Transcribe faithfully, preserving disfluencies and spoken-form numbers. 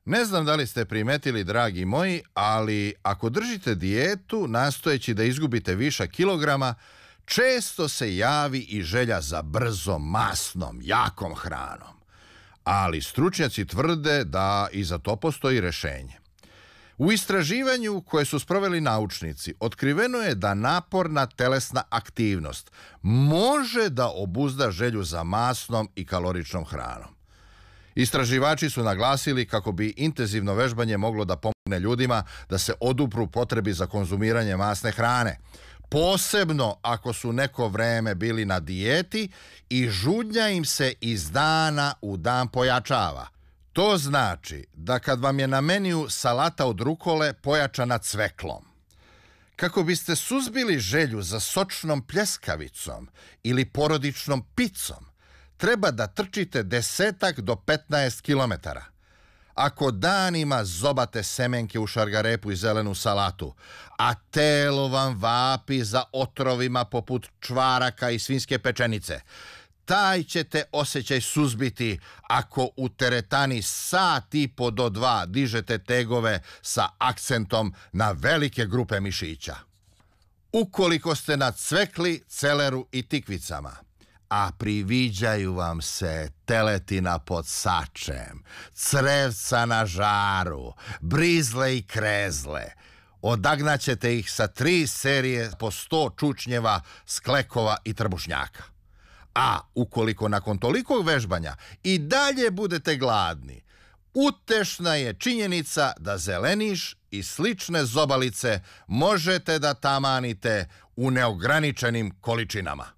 Ne znam da li ste primetili, dragi moji, ali ako držite dijetu nastojeći da izgubite višak kilograma, često se javi i želja za brzom, masnom, jakom hranom. Ali stručnjaci tvrde da i za to postoji rješenje. U istraživanju koje su sproveli naučnici, otkriveno je da naporna telesna aktivnost može da obuzda želju za masnom i kaloričnom hranom. Istraživači su naglasili kako bi intenzivno vežbanje moglo da pomogne ljudima da se odupru potrebi za konzumiranje masne hrane, posebno ako su neko vreme bili na dijeti i žudnja im se iz dana u dan pojačava. To znači da kad vam je na meniju salata od rukole pojačana cveklom, kako biste suzbili želju za sočnom pljeskavicom ili porodičnom picom, treba da trčite desetak do petnaest kilometara. Ako danima zobate semenke u šargarepu i zelenu salatu, a telo vam vapi za otrovima poput čvaraka i svinjske pečenice, taj ćete osjećaj suzbiti ako u teretani sat i po do dva dižete tegove sa akcentom na velike grupe mišića. Ukoliko ste na cvekli, celeru i tikvicama, a priviđaju vam se teletina pod sačem, crevca na žaru, brizle i krezle, odagnaćete ih sa tri serije po sto čučnjeva, sklekova i trbušnjaka. A ukoliko nakon tolikog vežbanja i dalje budete gladni, utešna je činjenica da zeleniš i slične zobalice možete da tamanite u neograničenim količinama.